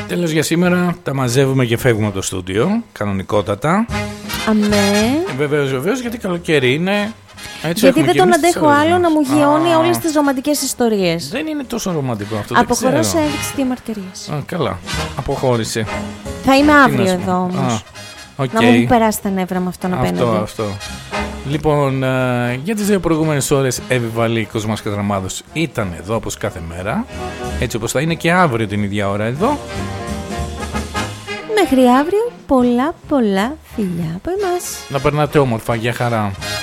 Τέλος για σήμερα, τα μαζεύουμε και φεύγουμε από το στούντιο, κανονικότατα. Αμέ. Βεβαίως, γιατί καλοκαίρι είναι. Έτσι γιατί δεν τον αντέχω άλλο να μου γιώνει όλες τις ρομαντικές ιστορίες. Δεν είναι τόσο ρομαντικό αυτό. Αποχωρώ σε έδειξη διαμαρτυρίας. Καλά, αποχώρησε. Θα είμαι αύριο εδώ όμως. Okay. Να μου περάσει τα νεύρα με αυτόν απέναντι. Αυτό. Λοιπόν, για τις 2 προηγούμενες ώρες Εύη Κοσμάς Κατραμάδος ήταν εδώ όπως κάθε μέρα. Έτσι όπως θα είναι και αύριο την ίδια ώρα εδώ. Μέχρι αύριο πολλά φιλιά από εμάς. Να περνάτε όμορφα, για χαρά.